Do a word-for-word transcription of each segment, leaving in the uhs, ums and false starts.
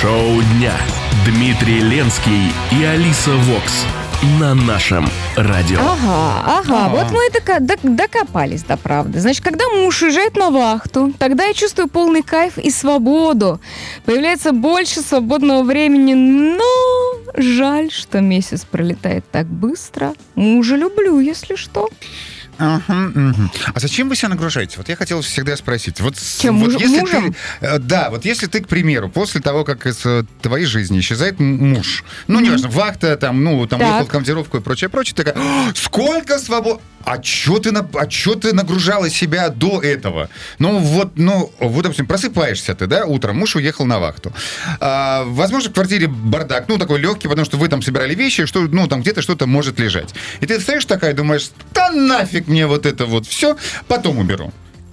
Шоу дня. Дмитрий Ленский и Алиса Вокс на нашем радио. Ага, ага, вот мы и дока- док- докопались до правды. Значит, когда муж уезжает на вахту, тогда я чувствую полный кайф и свободу. Появляется больше свободного времени, но жаль, что месяц пролетает так быстро. Мужа люблю, если что. Ага, угу. А зачем вы себя нагружаете? Вот я хотел всегда спросить. Вот, Чем, вот муж, если мужем? Ты, да, вот если ты, к примеру, после того, как из твоей жизни исчезает муж, ну, неважно, вахта, там, ну, там, уехал в командировку и прочее, прочее, такая, сколько свобод... А чё ты, на... а чё ты нагружала себя до этого? Ну, вот, ну, вот, допустим, просыпаешься ты, да, утром, муж уехал на вахту. А, возможно, в квартире бардак, ну, такой легкий, потому что вы там собирали вещи, что, ну, там где-то что-то может лежать. И ты стоишь такая, думаешь, да нафиг мне вот это вот все, потом уберу.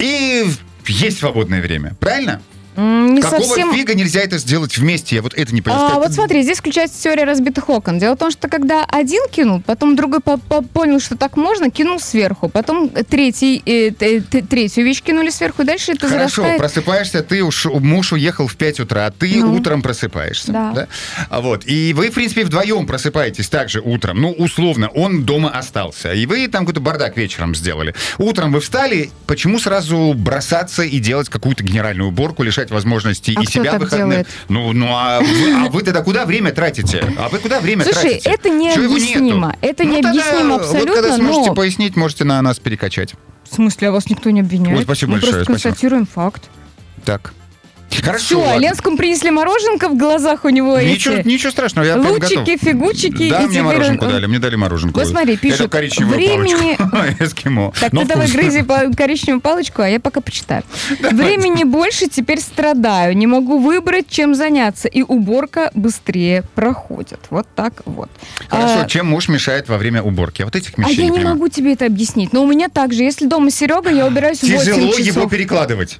И есть свободное время, правильно? Не Какого совсем... фига нельзя это сделать вместе? Я вот это не понимаю. А, вот смотри, здесь включается теория разбитых окон. Дело в том, что когда один кинул, потом другой по- по- понял, что так можно, кинул сверху. Потом третий, э, т- т- третью вещь кинули сверху, и дальше это Хорошо, зарастает. просыпаешься, ты уж, муж уехал в пять утра, а ты Ну. утром просыпаешься. Да. Да? А вот, и вы, в принципе, вдвоем просыпаетесь также утром. Ну, условно, он дома остался. И вы там какой-то бардак вечером сделали. Утром вы встали, почему сразу бросаться и делать какую-то генеральную уборку, лишать возможности А и кто себя так выходных? делает? Ну, ну а, вы, а вы тогда куда время тратите? А вы куда время Слушай, тратите? это Чего его необъяснимо. нету? Это Ну, необъяснимо тогда, абсолютно, вот когда сможете но... пояснить, можете на нас перекачать. В смысле, а вас никто не обвиняет? Ой, спасибо Мы большое, просто спасибо. констатируем факт. Так. Хорошо, Все, ладно. Ленскому принесли мороженка, в глазах у него Ничего, эти ничего страшного, я прям готов. лучики, фигучики. Да, и мне теперь мороженку он- дали, мне дали мороженку. Вот смотри, пишут, Это коричневую времени- палочку. Эскимо. Так, Но ты давай вкусно. грызи по- коричневую палочку, а я пока почитаю. Времени больше, теперь страдаю. Не могу выбрать, чем заняться. И уборка быстрее проходит. Вот так вот. Хорошо, А, чем муж мешает во время уборки? Вот этих а вещей я не понимаю. могу тебе это объяснить. Но у меня также, если дома Серега, я убираюсь в восемь Тяжело часов. его перекладывать.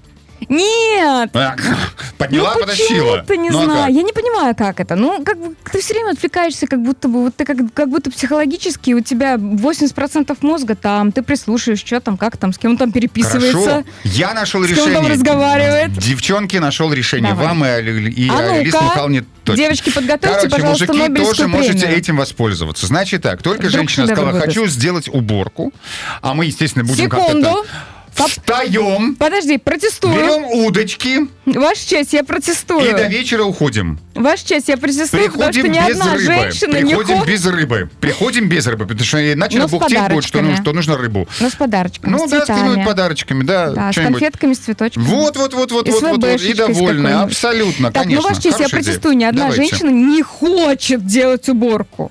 Нет! А, Подняла, ну, потащила. почему-то не Ну, а знаю. как? Я не понимаю, как это. Ну, как бы ты все время отвлекаешься, как будто бы, вот ты как, как будто психологически у тебя восемьдесят процентов мозга там, ты прислушаешь, что там, как там, с кем он там переписывается. Хорошо, я нашел С кем решение. там разговаривает. Девчонки, нашел решение. Давай. Вам и, Али- и А ну-ка, Алисе Михайловне точно. девочки, подготовьте, Короче, пожалуйста, мужики Нобелевскую тоже можете премию. этим воспользоваться. Значит так, только Вдруг женщина шедевр сказала, выдаст. хочу сделать уборку, а мы, естественно, будем Секунду. как-то там встаем, Подожди, протестую. берем удочки Ваша честь, я протестую. и до вечера уходим. Ваша честь, я протестую, потому что Приходим ни без одна рыбы. женщина не Приходим ходит. без рыбы. Приходим без рыбы, потому что иначе Но на с бухтеть будет, что, ну, подарочками. что нужно рыбу. Ну, с подарочками, Ну с да, цветами. скинуть подарочками, да, Да, с что-нибудь. конфетками, с цветочками. Вот, вот, вот, вот, И с вот, вот, вот, и ВБшечкой с довольны, какой-нибудь. абсолютно, Так, конечно. ну, ваша честь, я Хорошая идея. протестую. Ни одна Давайте. женщина не хочет делать уборку.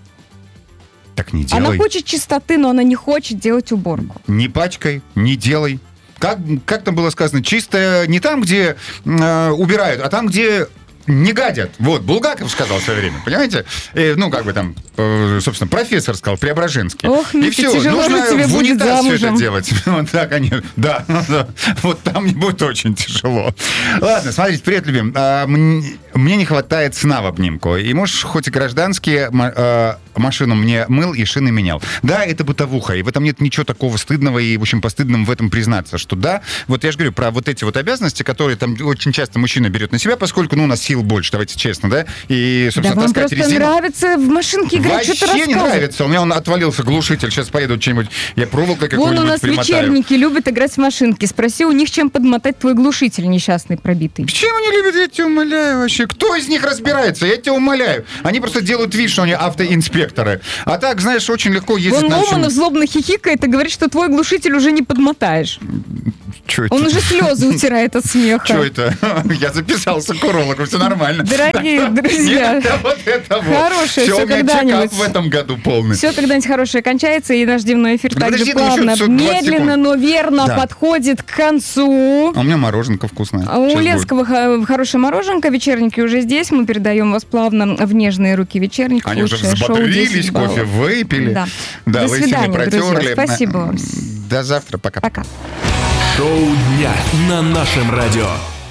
Так не делай. Она хочет чистоты, но она не хочет делать уборку. Не пачкай, не делай. Как, как там было сказано, чисто не там, где э, убирают, а там, где не гадят. Вот, Булгаков сказал в свое время, понимаете? Э, ну, как бы там, э, собственно, профессор сказал, Преображенский. Ох, И Митя, все, тяжело нужно же тебе в будет унитаз все это замужем. делать. Вот так они, да, да. Вот там мне будет очень тяжело. Ладно, смотрите, привет, любим. А, мне, мне не хватает сна в обнимку. И муж, хоть и гражданский, ма- э, машину мне мыл и шины менял. Да, это бытовуха, и в этом нет ничего такого стыдного и, в общем, постыдным в этом признаться, что да, вот я же говорю про вот эти вот обязанности, которые там очень часто мужчина берет на себя, поскольку, ну, у нас сил больше, давайте честно, да, и, Да собственно, вам таскать просто резину. нравится в машинке играть, что-то Вообще не рассказывать. нравится. У меня он отвалился, глушитель. Сейчас поеду что-нибудь. Я проволокой Вон у какую-нибудь нас примотаю. вечерники любят играть в машинки. Спроси у них, чем подмотать твой глушитель несчастный пробитый. Почему они любят, я тебя умоляю вообще? Кто из них разбирается? Я тебя умоляю. Они просто делают вид, что они автоинспекторы. А так, знаешь, очень легко ездить Вон на Ломанов чем... злобно хихикает и говорит, что твой глушитель уже не подмотаешь. Чё это? Он уже слезы утирает от смеха. Что это? Я записался к урологу, все нормально. Дорогие друзья, Нет, вот это вот. хорошее Всё, всё у меня когда-нибудь. чекап в этом году полный. все когда-нибудь хорошее кончается, и наш дневной эфир Ну, также подожди, ну, еще плавно, всё двадцать медленно, секунд. но верно Да. подходит к концу. А у меня мороженка вкусное. А у Сейчас будет. Ленского х- хорошая мороженка, вечерники уже здесь. Мы передаем вас плавно в нежные руки вечерников. Они уже Лучшее шоу взбодрились, десять баллов. кофе выпили. Да. Да, До лысины свидания, друзья. протерли. Спасибо вам. До завтра. Пока. Пока. Шоу дня на нашем радио.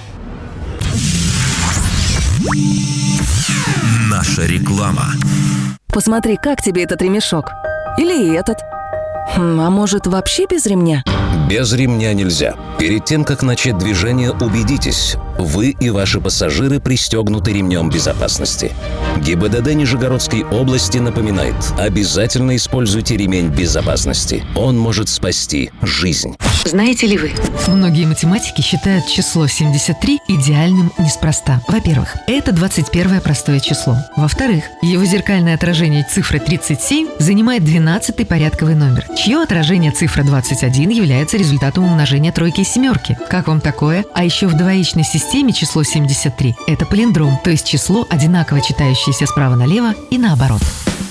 Наша реклама. Посмотри, как тебе этот ремешок. Или этот. Хм, а может, вообще без ремня? Без ремня нельзя. Перед тем, как начать движение, убедитесь, Вы и ваши пассажиры пристегнуты ремнем безопасности. ГИБДД Нижегородской области напоминает: обязательно используйте ремень безопасности. Он может спасти жизнь. Знаете ли вы? Многие математики считают число семьдесят три идеальным неспроста. Во-первых, это двадцать первое простое число. Во-вторых, его зеркальное отражение цифры тридцать семь занимает двенадцатый порядковый номер, чье отражение цифра двадцать один является результатом умножения тройки и семерки. Как вам такое? А еще в двоичной системе число семьдесят три – это палиндром, то есть число, одинаково читающееся справа налево и наоборот.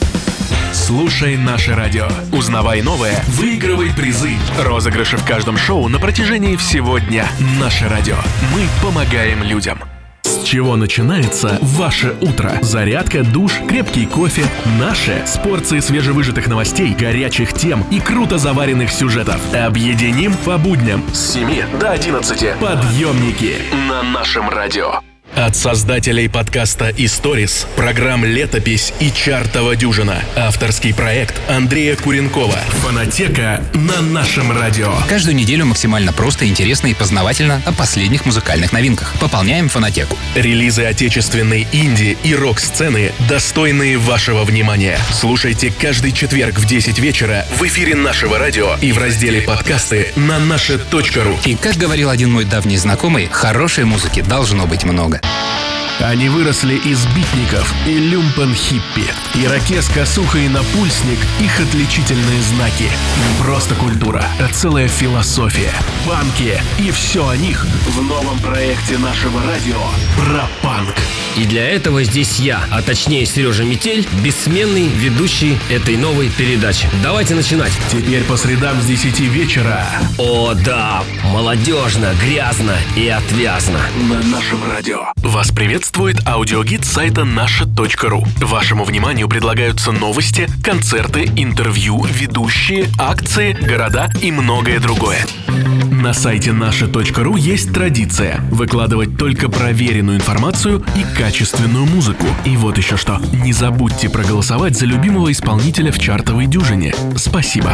Слушай наше радио. Узнавай новое, выигрывай призы. Розыгрыши в каждом шоу на протяжении всего дня. Наше радио. Мы помогаем людям. С чего начинается ваше утро? Зарядка, душ, крепкий кофе. Наше с порцией свежевыжатых новостей, горячих тем и круто заваренных сюжетов. Объединим по будням с семи до одиннадцати. Подъемники на нашем радио. От создателей подкаста «Историс», программ «Летопись» и «Чартова дюжина». Авторский проект Андрея Куренкова. Фонотека на нашем радио. Каждую неделю максимально просто, интересно и познавательно о последних музыкальных новинках. Пополняем фонотеку. Релизы отечественной инди и рок-сцены, достойные вашего внимания. Слушайте каждый четверг в десять вечера в эфире нашего радио и в разделе «Подкасты» на наше точка ру. И, как говорил один мой давний знакомый, хорошей музыки должно быть много. Они выросли из битников и люмпен-хиппи. Ирокез, косуха и напульсник — их отличительные знаки. Не просто культура, а целая философия. Панки и все о них в новом проекте нашего радио про панк. И для этого здесь я, а точнее Сережа Метель, бессменный ведущий этой новой передачи. Давайте начинать. Теперь по средам с десяти вечера. О да, молодежно, грязно и отвязно. На нашем радио. Вас приветствует аудиогид сайта наша точка ру. Вашему вниманию предлагаются новости, концерты, интервью, ведущие, акции, города и многое другое. На сайте наша точка ру есть традиция выкладывать только проверенную информацию и качественную музыку. И вот еще что. Не забудьте проголосовать за любимого исполнителя в чартовой дюжине. Спасибо.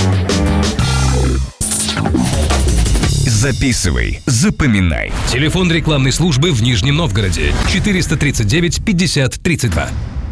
Записывай, запоминай. Телефон рекламной службы в Нижнем Новгороде. четыреста тридцать девять пятьдесят тридцать два.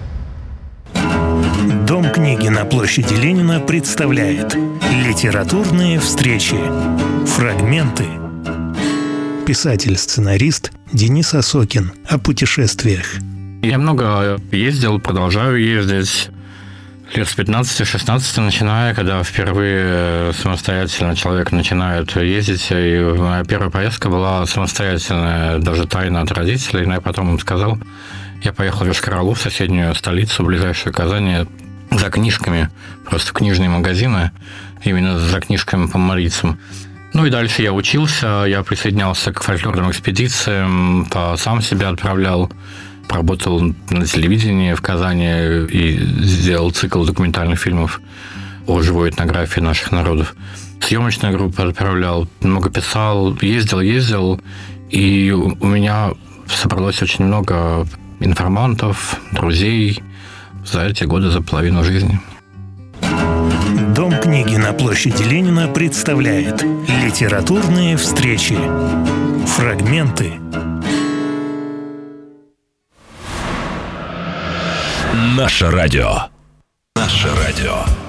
Дом книги на площади Ленина представляет литературные встречи. Фрагменты. Писатель-сценарист Денис Осокин о путешествиях. Я много ездил, продолжаю ездить. Лет с пятнадцати-шестнадцати начиная, когда впервые самостоятельно человек начинает ездить. И моя первая поездка была самостоятельная, даже тайна от родителей. Но я потом им сказал, я поехал в Йошкар-Олу, в соседнюю столицу, ближайшую Казани, за книжками, просто в книжные магазины, именно за книжками по марийцам. Ну и дальше я учился, я присоединялся к фольклорным экспедициям, сам себя отправлял. Работал на телевидении в Казани и сделал цикл документальных фильмов о живой этнографии наших народов. Съемочную группу отправлял, много писал, ездил, ездил. И у меня собралось очень много информантов, друзей за эти годы, за половину жизни. Дом книги на площади Ленина представляет литературные встречи. Фрагменты. Наше радио. Наше радио.